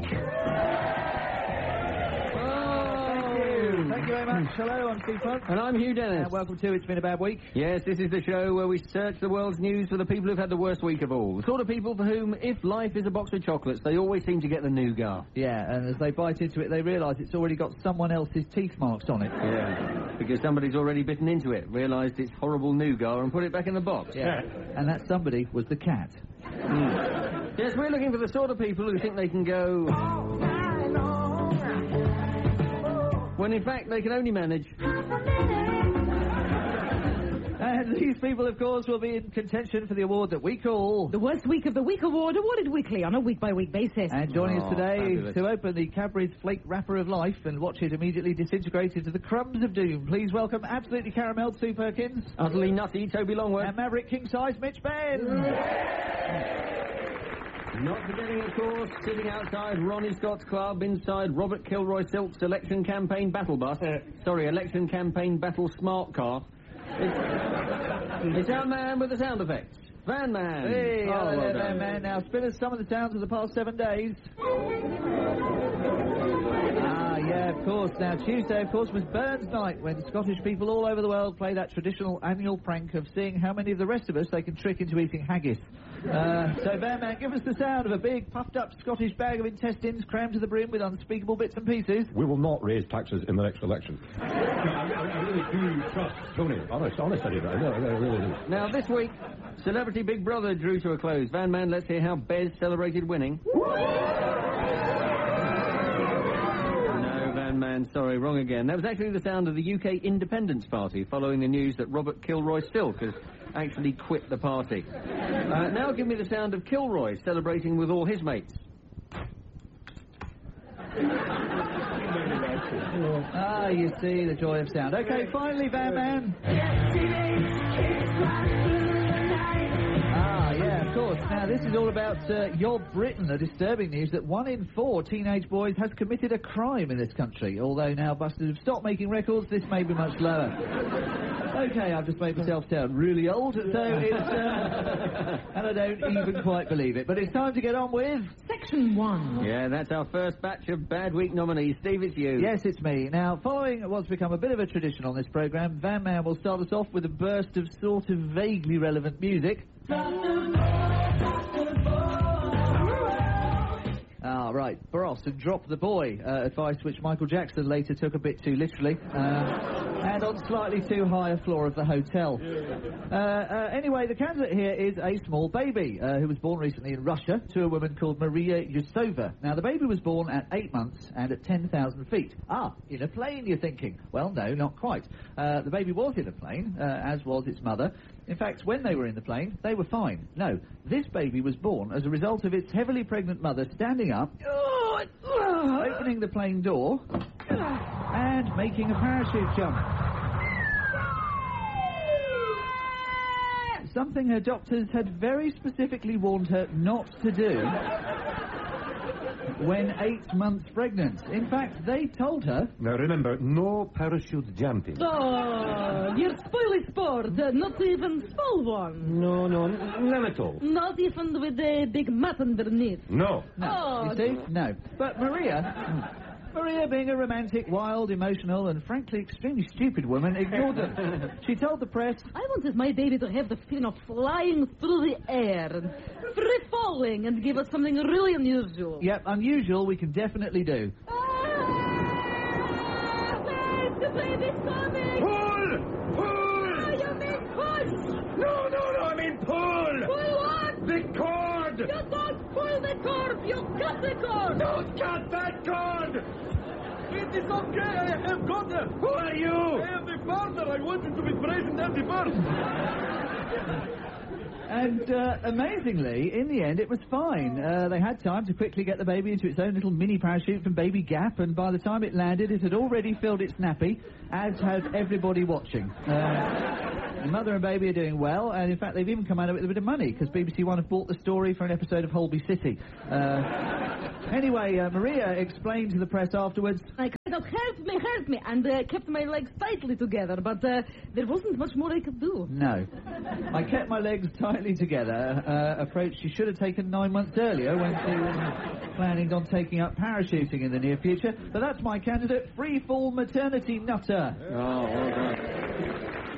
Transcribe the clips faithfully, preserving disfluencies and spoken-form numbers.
week. Thank you very much. Hello, I'm Steve Punt. And I'm Hugh Dennis. And welcome to It's Been a Bad Week. Yes, this is the show where we search the world's news for the people who've had the worst week of all. The sort of people for whom, if life is a box of chocolates, they always seem to get the nougat. Yeah, and as they bite into it, they realise it's already got someone else's teeth marks on it. Yeah, because somebody's already bitten into it, realised it's horrible nougat and put it back in the box. Yeah, and that somebody was the cat. Mm. Yes, we're looking for the sort of people who think they can go... when in fact they can only manage... And these people, of course, will be in contention for the award that we call... The Worst Week of the Week Award, awarded weekly on a week-by-week basis. And joining oh, us today fabulous. to open the Cadbury's Flake Wrapper of Life and watch it immediately disintegrate into the crumbs of doom, please welcome absolutely caramelled Sue Perkins. Utterly nutty Toby Longworth. And Maverick King-Size Mitch Benn. Not forgetting, of course, sitting outside Ronnie Scott's club inside Robert Kilroy Silk's election campaign battle bus. Uh, sorry, election campaign battle smart car. It's, it's our man with the sound effects. Van Man. Hey, oh, hello well there, done. Van Man. Now, spin us some of the sounds of the past seven days. Ah, yeah, of course. Now, Tuesday, of course, was Burns Night, when Scottish people all over the world play that traditional annual prank of seeing how many of the rest of us they can trick into eating haggis. Uh, so, Van Man, give us the sound of a big, puffed-up Scottish bag of intestines crammed to the brim with unspeakable bits and pieces. We will not raise taxes in the next election. I, I, I really do trust Tony. Honest, honest, I do. I, know, I really do. Now, this week, Celebrity Big Brother drew to a close. Van Man, let's hear how Bez celebrated winning. No, Van Man, sorry, wrong again. That was actually the sound of the U K Independence Party following the news that Robert Kilroy Silk has actually quit the party. Uh, now give me the sound of Kilroy celebrating with all his mates. Ah, you see, the joy of sound. Okay, finally, Van Man. Ah, yeah, of course. Now, this is all about uh, your Britain, the disturbing news that one in four teenage boys has committed a crime in this country. Although now busters have stopped making records, this may be much lower. Okay, I've just made myself sound really old, so it's... Uh, and I don't even quite believe it. But it's time to get on with... Section one. Yeah, that's our first batch of Bad Week nominees. Steve, it's you. Yes, it's me. Now, following what's become a bit of a tradition on this programme, Van Man will start us off with a burst of sort of vaguely relevant music. Ah, right. Bros and Drop the Boy, uh, advice which Michael Jackson later took a bit too literally, uh, and on slightly too high a floor of the hotel. Uh, uh, anyway, the candidate here is a small baby uh, who was born recently in Russia to a woman called Maria Yusova. Now, the baby was born at eight months and at ten thousand feet. Ah, in a plane, you're thinking. Well, no, not quite. Uh, the baby was in a plane, uh, as was its mother. In fact, when they were in the plane, they were fine. No, this baby was born as a result of its heavily pregnant mother standing up, opening the plane door, and making a parachute jump. Something her doctors had very specifically warned her not to do when eight months pregnant. In fact, they told her... Now remember, no parachute jumping. Oh, you're spoiling sport. Uh, not even small one. No, no, none at all. Not even with the big mat underneath. No. No. Oh, You see? No. But Maria... Maria, being a romantic, wild, emotional, and frankly extremely stupid woman, ignored them. She told the press... I wanted my baby to have the feeling of flying through the air and free falling and give us something really unusual. Yep, unusual we can definitely do. Ah, the baby's coming! Pull! Pull! Oh, you mean push! No, no, no, I mean pull! Pull what? The cord! You don't pull the cord, you cut the cord! Don't cut that cord! It is okay, I have got them. Who are you? I am the father. I wanted to be present at the birth. And uh, amazingly, in the end, it was fine. Uh, they had time to quickly get the baby into its own little mini parachute from Baby Gap, and by the time it landed, it had already filled its nappy, as had everybody watching. Uh, the mother and baby are doing well, and in fact, they've even come out of it with a bit of money, because B B C One have bought the story for an episode of Holby City. Uh, anyway, uh, Maria explained to the press afterwards... I kind of help me, helped me and uh, kept my legs tightly together, but uh, there wasn't much more I could do. No. I kept my legs tightly together, uh, approach she should have taken nine months earlier when she was planning on taking up parachuting in the near future. But that's my candidate, Freefall Maternity Nutter. Oh, well done.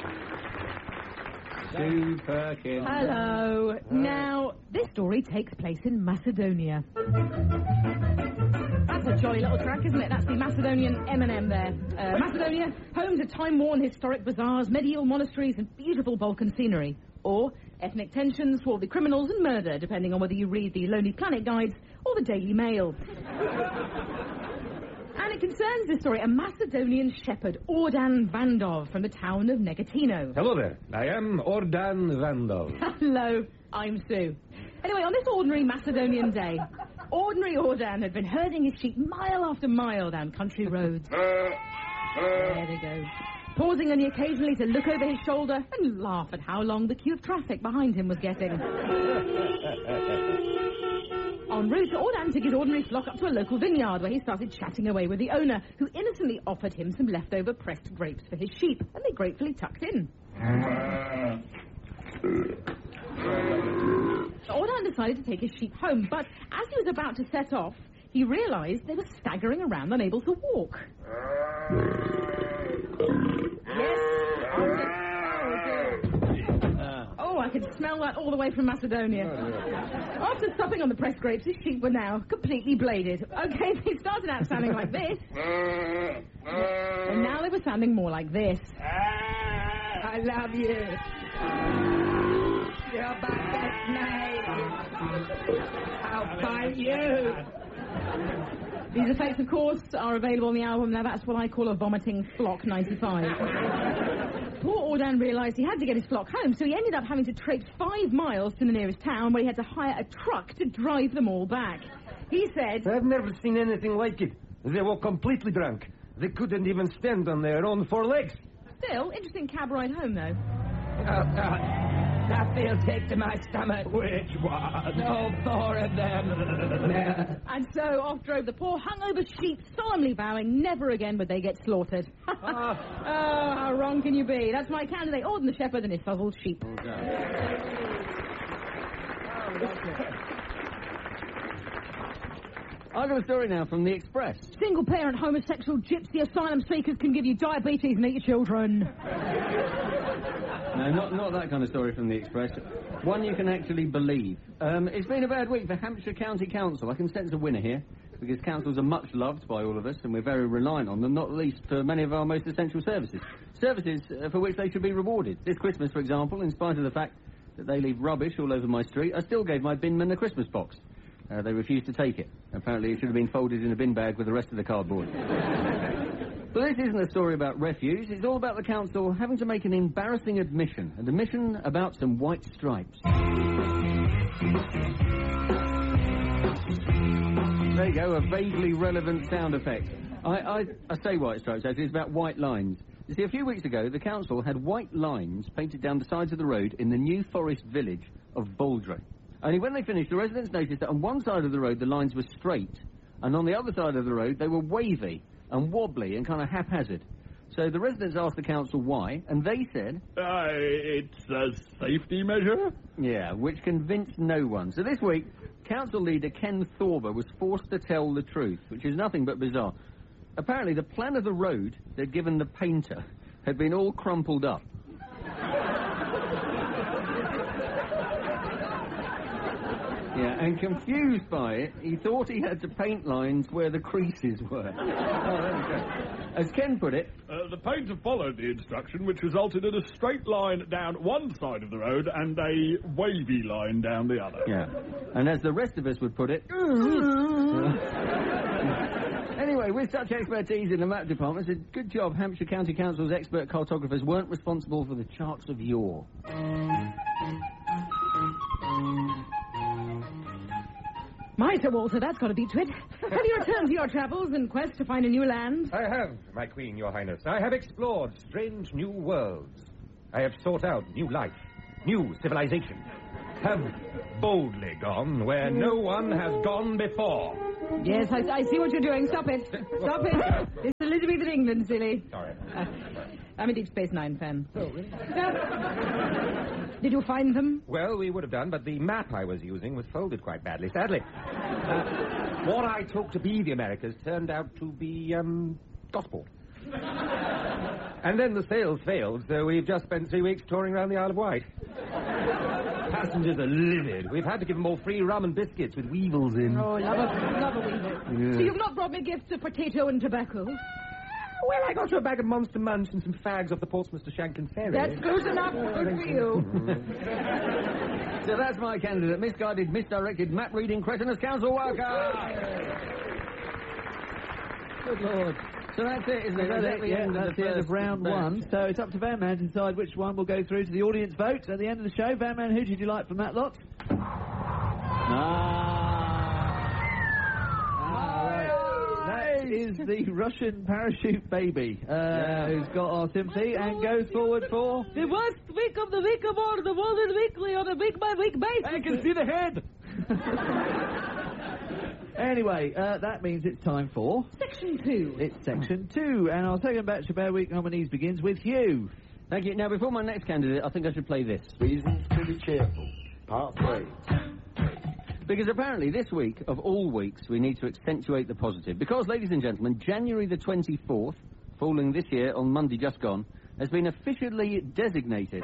Sue Perkins. Hello. Now, this story takes place in Macedonia. That's a jolly little track, isn't it? That's the Macedonian M and M there. Uh, Macedonia, home to time-worn historic bazaars, medieval monasteries and beautiful Balkan scenery. Or ethnic tensions, swarthy criminals and murder, depending on whether you read the Lonely Planet guides or the Daily Mail. And it concerns this story a Macedonian shepherd, Ordan Vandov, from the town of Negatino. Hello there. I am Ordan Vandal. Hello, I'm Sue. Anyway, on this ordinary Macedonian day, ordinary Ordan had been herding his sheep mile after mile down country roads. There they go. Pausing only occasionally to look over his shoulder and laugh at how long the queue of traffic behind him was getting. En route, Ordan took his ordinary flock up to a local vineyard where he started chatting away with the owner, who innocently offered him some leftover pressed grapes for his sheep, and they gratefully tucked in. Ordan decided to take his sheep home, but as he was about to set off, he realised they were staggering around, unable to walk. Yes. Oh, I can smell that all the way from Macedonia. After stopping on the pressed grapes, his sheep were now completely bladed. Okay, they started out sounding like this. And now they were sounding more like this. I love you. You're my best mate. I'll find you. These effects, of course, are available on the album. Now, that's what I call a vomiting flock ninety-five. Poor Ordan realised he had to get his flock home, so he ended up having to traipse five miles to the nearest town where he had to hire a truck to drive them all back. He said, I've never seen anything like it. They were completely drunk. They couldn't even stand on their own four legs. Still, interesting cab ride home, though. Oh, God. That feels sick to my stomach. Which one? All four of them. And so off drove the poor hungover sheep, solemnly vowing never again would they get slaughtered. Oh, how wrong can you be? That's my candidate, Ordan the shepherd and his fuzzled sheep. I've got a story now from The Express. Single-parent homosexual gypsy asylum seekers can give you diabetes and eat your children. No, not, not that kind of story from The Express. One you can actually believe. Um, it's been a bad week for Hampshire County Council. I can sense a winner here, because councils are much loved by all of us, and we're very reliant on them, not least for many of our most essential services. Services uh, for which they should be rewarded. This Christmas, for example, in spite of the fact that they leave rubbish all over my street, I still gave my binman a Christmas box. Uh, they refused to take it. Apparently it should have been folded in a bin bag with the rest of the cardboard. But this isn't a story about refuse. It's all about the council having to make an embarrassing admission. An admission about some white stripes. There you go, a vaguely relevant sound effect. I, I, I say white stripes, actually. It's about white lines. You see, a few weeks ago, the council had white lines painted down the sides of the road in the New Forest village of Baldray. Only when they finished, the residents noticed that on one side of the road the lines were straight, and on the other side of the road they were wavy and wobbly and kind of haphazard. So the residents asked the council why, and they said... Uh, it's a safety measure? Yeah, which convinced no one. So this week, council leader Ken Thorber was forced to tell the truth, which is nothing but bizarre. Apparently, the plan of the road they'd given the painter had been all crumpled up. Yeah, and confused by it, he thought he had to paint lines where the creases were. Oh, there we go. As Ken put it... Uh, the painter followed the instruction, which resulted in a straight line down one side of the road and a wavy line down the other. Yeah. And as the rest of us would put it... Anyway, with such expertise in the map department, it's a good job Hampshire County Council's expert cartographers weren't responsible for the charts of yore. My Sir Walter, that's got to beat to it. Have you returned to your travels in quest to find a new land? I have, my queen, your highness. I have explored strange new worlds. I have sought out new life, new civilization. Have boldly gone where no one has gone before. Yes, I, I see what you're doing. Stop it. Stop it. This Elizabeth of England, silly. Sorry. Uh, I'm a Deep Space Nine fan. Oh, really? Did you find them? Well, we would have done, but the map I was using was folded quite badly, sadly. Uh, what I took to be the Americas turned out to be, um, Gosport. And then the sales failed, so we've just spent three weeks touring around the Isle of Wight. Passengers are livid. We've had to give them all free rum and biscuits with weevils in. Oh, love a, love a weevil. Yeah. So you've not brought me gifts of potato and tobacco? Well, I got you a bag of Monster Munch and some fags off the Portsmouth to Shanklin Ferry. That's close enough. Good for you. So that's my candidate, misguided, misdirected, map-reading, cretinous council worker! Good Lord. So that's it, isn't it? That's That's it, the yeah, end of that's the the end of first round match. one. So it's up to Van Man to decide which one will go through to the audience vote at the end of the show. Van Man, who did you like from that lot? Ah. Ah, right. That is the Russian parachute baby, uh, Yeah. who's got our sympathy and goes forward for... The worst week of the week of all, the World Weekly on a week-by-week basis. I can see the head! Anyway, uh, that means it's time for... Section two. It's section two, and our second batch of Bear Week nominees begins with Hugh. Thank you. Now, before my next candidate, I think I should play this. Reasons to be cheerful. Part three. Because apparently this week, of all weeks, we need to accentuate the positive. Because, ladies and gentlemen, January the twenty-fourth, falling this year on Monday just gone, has been officially designated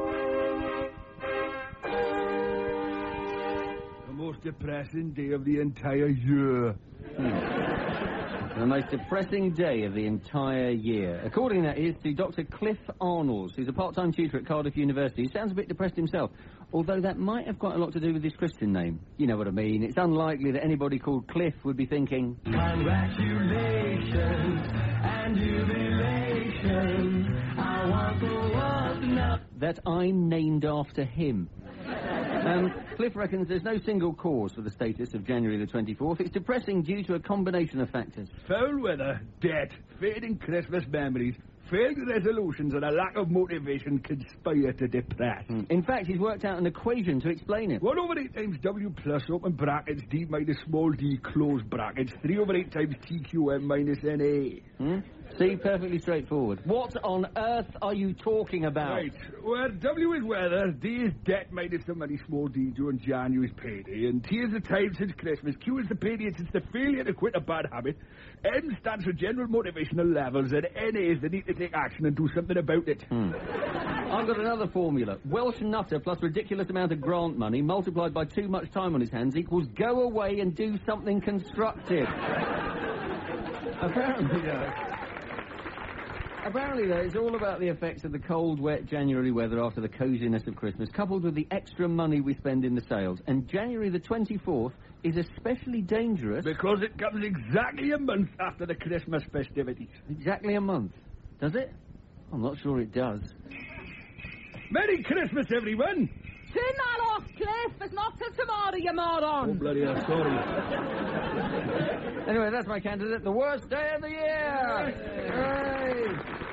The most depressing day of the entire year. the most depressing day of the entire year. According that is to Doctor Cliff Arnolds, who's a part-time tutor at Cardiff University. He sounds a bit depressed himself, although that might have quite a lot to do with his Christian name. You know what I mean. It's unlikely that anybody called Cliff would be thinking, congratulations and jubilations, I want the world to know that I'm named after him. Um, Cliff reckons there's no single cause for the status of January the twenty-fourth. It's depressing due to a combination of factors. Foul weather, debt, fading Christmas memories, failed resolutions, and a lack of motivation conspire to depress. Mm. In fact, he's worked out an equation to explain it. one over eight times W plus open brackets D minus small d close brackets three over eight times T Q M minus N A. Hmm? See, perfectly straightforward. What on earth are you talking about? Right, where W is weather, D is debt minus the money small d during January's payday, and T is the time since Christmas, Q is the period since the failure to quit a bad habit, M stands for general motivational levels, and N A is the need to take action and do something about it. Hmm. I've got another formula. Welsh nutter plus ridiculous amount of grant money multiplied by too much time on his hands equals go away and do something constructive. Apparently, though. Apparently, though, it's all about the effects of the cold, wet January weather after the coziness of Christmas, coupled with the extra money we spend in the sales. And January the twenty-fourth is especially dangerous... Because it comes exactly a month after the Christmas festivities. Exactly a month. Does it? I'm not sure it does. Merry Christmas, everyone! Turn that off, Cliff. It's not till tomorrow, you moron. Oh, bloody hell, sorry. Anyway, that's my candidate. The worst day of the year! Hooray!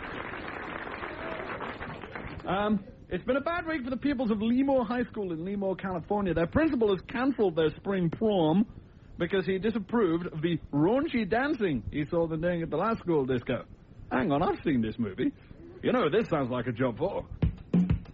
Um, it's been a bad week for the pupils of Lemoore High School in Lemoore, California. Their principal has cancelled their spring prom because he disapproved of the raunchy dancing he saw them doing at the last school disco. Hang on, I've seen this movie. You know, this sounds like a job for.